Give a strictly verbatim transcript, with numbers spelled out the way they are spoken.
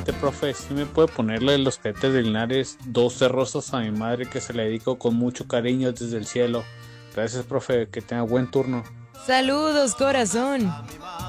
Este profe, ¿sí me puede ponerle los cadetes de Linares doce rosas a mi madre que se le dedico con mucho cariño desde el cielo? Gracias, profe, que tenga buen turno. Saludos, corazón.